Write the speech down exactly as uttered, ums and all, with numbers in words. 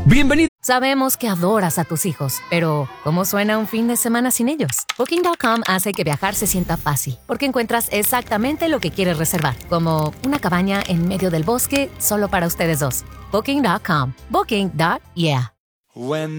Bienvenido. Sabemos que adoras a tus hijos, pero ¿cómo suena un fin de semana sin ellos? Booking punto com hace que viajar se sienta fácil, porque encuentras exactamente lo que quieres reservar, como una cabaña en medio del bosque solo para ustedes dos. Booking punto com. Booking. Yeah. When